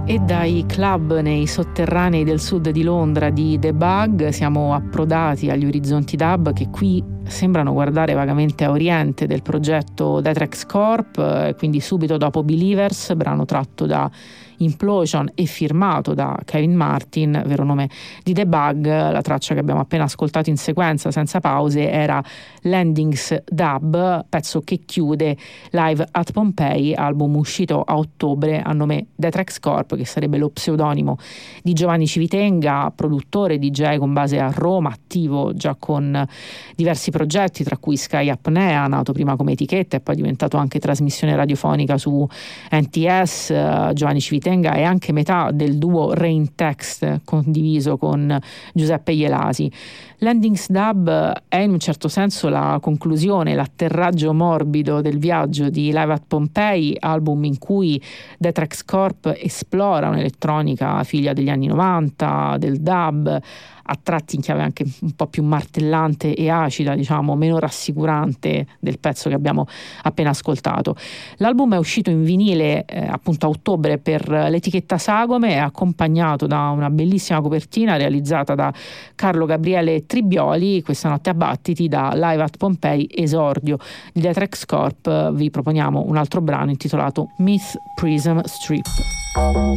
E dai club nei sotterranei del sud di Londra di The Bug siamo approdati agli orizzonti dub che qui sembrano guardare vagamente a oriente del progetto Detrex Corp, quindi subito dopo Believers, brano tratto da Implosion e firmato da Kevin Martin, vero nome di The Bug. La traccia che abbiamo appena ascoltato in sequenza senza pause era Landings Dub, pezzo che chiude Live at Pompeii, album uscito a ottobre a nome Detrex Corp, che sarebbe lo pseudonimo di Giovanni Civitenga, produttore DJ con base a Roma, attivo già con diversi progetti, tra cui Sky Apnea, nato prima come etichetta e poi diventato anche trasmissione radiofonica su NTS. Giovanni Civitenga è anche metà del duo Rain Text condiviso con Giuseppe Ielasi. Landings Dub è in un certo senso la conclusione, l'atterraggio morbido del viaggio di Live at Pompeii, album in cui Detrex Corp esplora un'elettronica figlia degli anni 90, del dub, a tratti in chiave anche un po' più martellante e acida, diciamo meno rassicurante del pezzo che abbiamo appena ascoltato. L'album è uscito in vinile appunto a ottobre per l'etichetta Sagome, è accompagnato da una bellissima copertina realizzata da Carlo Gabriele Tribioli. Questa notte a battiti, da Live at Pompeii, esordio di Detrex Corp, vi proponiamo un altro brano intitolato Myth Prism Strip.